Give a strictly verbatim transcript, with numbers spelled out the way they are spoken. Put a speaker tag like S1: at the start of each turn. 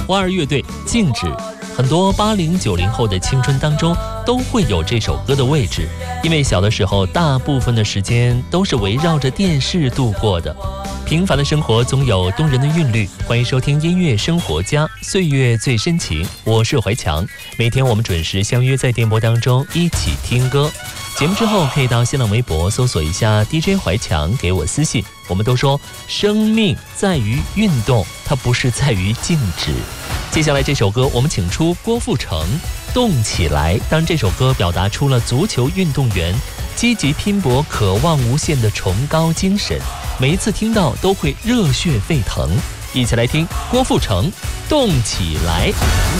S1: 花儿乐队《静止》。很多八零九零后的青春当中都会有这首歌的位置，因为小的时候大部分的时间都是围绕着电视度过的。平凡的生活总有动人的韵律，欢迎收听音乐生活家，岁月最深情，我是怀强。每天我们准时相约在电波当中一起听歌。节目之后可以到新浪微博搜索一下 D J 怀强，给我私信。我们都说生命在于运动，它不是在于静止。接下来这首歌我们请出郭富城，动起来。当然这首歌表达出了足球运动员积极拼搏渴望无限的崇高精神，每一次听到都会热血沸腾。一起来听郭富城动起来。